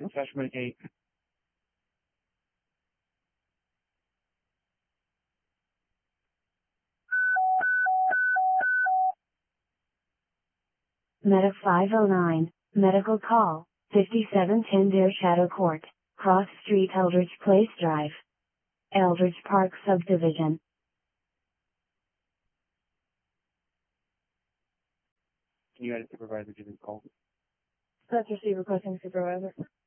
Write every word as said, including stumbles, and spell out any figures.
Freshman eight. Medic five oh nine, medical call, fifty-seven ten Deer Shadow Court, Cross Street, Eldridge Place Drive, Eldridge Park Subdivision. Can you add a supervisor to this call? Let's receive requesting supervisor.